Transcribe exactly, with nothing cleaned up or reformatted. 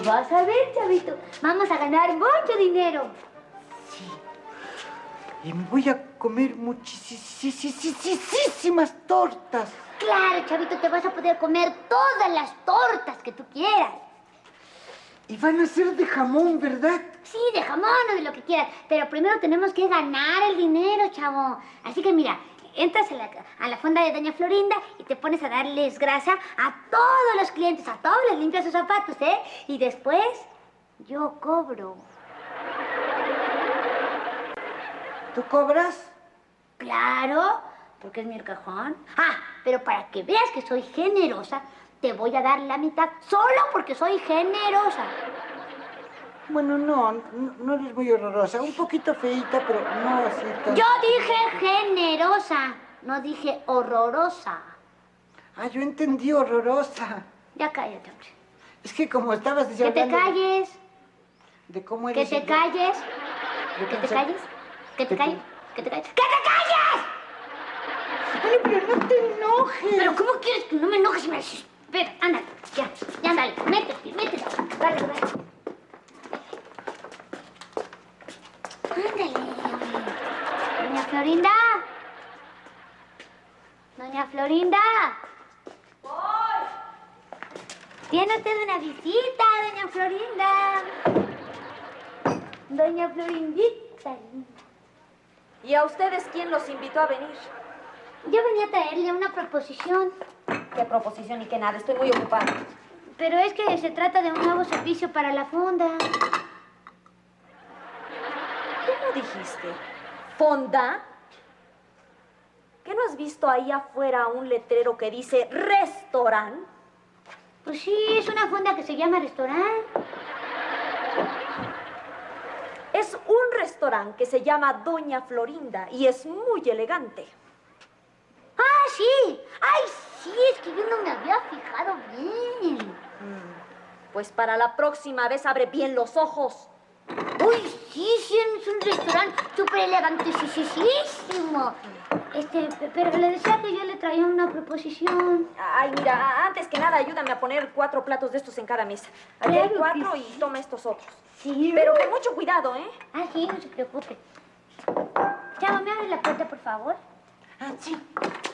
vas a ver, chavito. Vamos a ganar mucho dinero. Sí. Y voy a comer muchísimas tortas. Claro, chavito, te vas a poder comer todas las tortas que tú quieras. Y van a ser de jamón, ¿verdad? Sí, de jamón o de lo que quieras. Pero primero tenemos que ganar el dinero, chavo. Así que mira, entras a la, a la fonda de doña Florinda y te pones a darles grasa a todos los clientes. A todos les limpias sus zapatos, ¿eh? Y después yo cobro. ¿Tú cobras? Claro, porque es mi cajón. Ah, pero para que veas que soy generosa, te voy a dar la mitad solo porque soy generosa. Bueno, no, no, no eres muy horrorosa. Un poquito feíta, pero no así tan... Yo dije generosa, no dije horrorosa. Ah, yo entendí horrorosa. Ya cállate, hombre. Es que como estabas Que diciendo... te calles. De cómo Que eres... te calles. ¿De Que cómo te se- calles. Que te que calles. Que te calles. ¡Que te calles! Bueno, pero no te enojes. Pero ¿cómo quieres que no me enojes y me desesperes? Ándale, ya, ya ándale. Métete, métete. Dale, dale. Ándale. Doña Florinda. Doña Florinda. ¡Voy! Tiene usted una visita, doña Florinda. Doña Florindita. ¿Y a ustedes quién los invitó a venir? Yo venía a traerle una proposición. ¿Qué proposición y qué nada? Estoy muy ocupada. Pero es que se trata de un nuevo servicio para la fonda. ¿Cómo dijiste? ¿Fonda? ¿Qué no has visto ahí afuera un letrero que dice restaurant? Pues sí, es una fonda que se llama restaurante. Es un restaurante que se llama Doña Florinda y es muy elegante. ¡Ah, sí! ¡Ay, sí! Es que yo no me había fijado bien. Mm, Pues para la próxima vez abre bien los ojos. ¡Uy, sí! Sí, es un restaurante súper elegantísimo. Este, pero le decía que yo le traía una proposición. Ay, mira, antes que nada, ayúdame a poner cuatro platos de estos en cada mesa. Aquí hay Claro cuatro que y sí. toma estos otros. Sí. Pero con mucho cuidado, ¿eh? Ah, sí, no se preocupe. Chavo, ¿me abre la puerta, por favor? Ah, sí.